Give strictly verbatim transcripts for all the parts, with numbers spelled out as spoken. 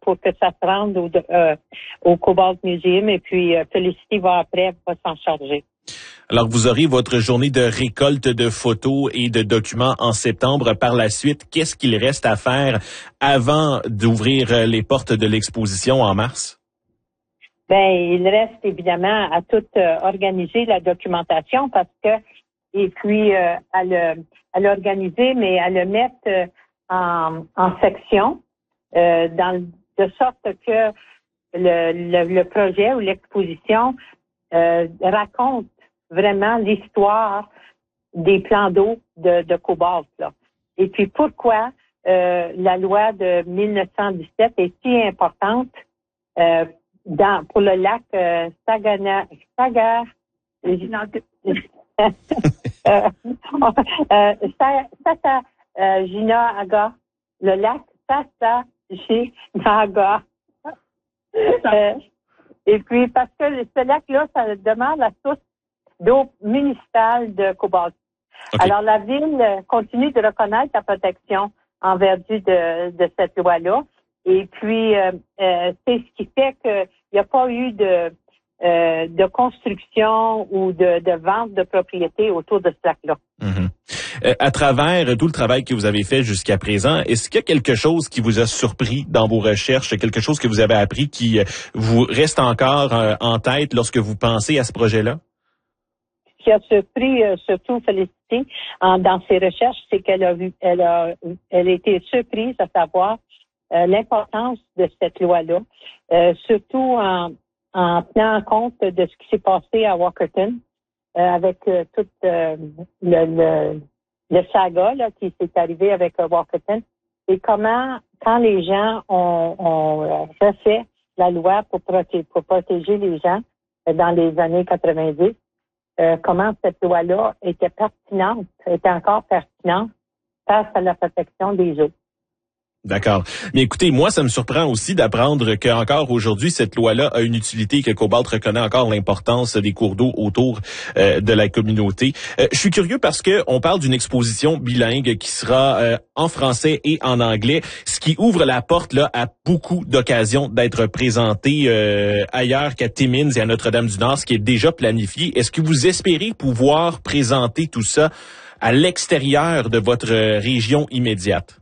pour que ça se rende au, euh, au Cobalt Museum. Et puis, euh, Felicity va après, va s'en charger. Alors, vous aurez votre journée de récolte de photos et de documents en septembre. Par la suite, qu'est-ce qu'il reste à faire avant d'ouvrir les portes de l'exposition en mars? Ben, il reste évidemment à tout euh, organiser la documentation parce que, et puis euh, à le à l'organiser, mais à le mettre euh, en, en section, euh, dans de sorte que le, le, le projet ou l'exposition euh, raconte vraiment l'histoire des plans d'eau de, de Cobalt, là. Et puis pourquoi euh, la loi de mille neuf cent dix-sept est si importante euh, dans pour le lac euh, Sagana, Saga, euh, euh, Sata euh, Jinaga, le lac Sata Jinaga. Euh, et puis parce que ce lac-là, ça demande la source d'eau municipale de Cobalt. Okay. Alors la ville continue de reconnaître la protection en vertu de, de cette loi-là. Et puis, euh, euh, c'est ce qui fait qu'il n'y a pas eu de, euh, de construction ou de, de vente de propriété autour de ce lac-là. Mm-hmm. Euh, à travers tout le travail que vous avez fait jusqu'à présent, est-ce qu'il y a quelque chose qui vous a surpris dans vos recherches, quelque chose que vous avez appris qui euh, vous reste encore euh, en tête lorsque vous pensez à ce projet-là? Ce qui a surpris euh, surtout Félicité en, dans ses recherches, c'est qu'elle a vu, elle a, elle a été surprise à savoir Euh, l'importance de cette loi-là, euh, surtout en, en tenant compte de ce qui s'est passé à Walkerton, euh, avec euh, tout euh, le, le, le saga là, qui s'est arrivé avec euh, Walkerton, et comment, quand les gens ont, ont refait la loi pour protéger, pour protéger les gens euh, dans les années quatre-vingt-dix, euh, comment cette loi-là était pertinente, était encore pertinente face à la protection des eaux. D'accord. Mais écoutez, moi, ça me surprend aussi d'apprendre qu'encore aujourd'hui, cette loi-là a une utilité, que Cobalt reconnaît encore l'importance des cours d'eau autour euh, de la communauté. Euh, je suis curieux parce que on parle d'une exposition bilingue qui sera euh, en français et en anglais, ce qui ouvre la porte là à beaucoup d'occasions d'être présentée euh, ailleurs qu'à Timmins et à Notre-Dame-du-Nord, ce qui est déjà planifié. Est-ce que vous espérez pouvoir présenter tout ça à l'extérieur de votre région immédiate?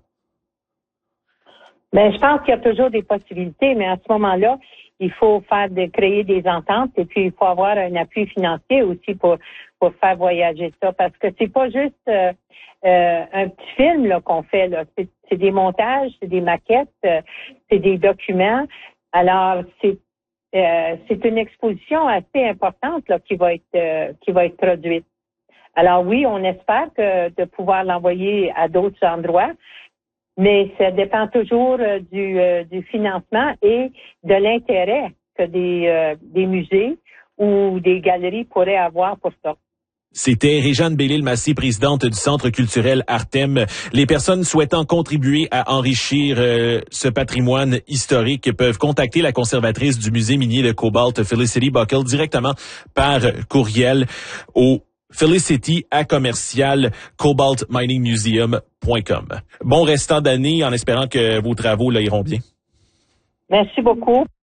Ben, je pense qu'il y a toujours des possibilités, mais à ce moment-là, il faut faire de, créer des ententes et puis il faut avoir un appui financier aussi pour pour faire voyager ça, parce que c'est pas juste euh, euh, un petit film là qu'on fait là, c'est, c'est des montages, c'est des maquettes, euh, c'est des documents. Alors c'est euh, c'est une exposition assez importante là qui va être euh, qui va être produite. Alors oui, on espère que de pouvoir l'envoyer à d'autres endroits. Mais ça dépend toujours euh, du, euh, du financement et de l'intérêt que des, euh, des musées ou des galeries pourraient avoir pour ça. C'était Réjeanne Bellil-Massé, présidente du Centre culturel Artem. Les personnes souhaitant contribuer à enrichir euh, ce patrimoine historique peuvent contacter la conservatrice du musée minier de Cobalt, Felicity Buckle, directement par courriel au Felicity à commercial cobalt mining museum point com. Bon restant d'année en espérant que vos travaux là iront bien. Merci beaucoup.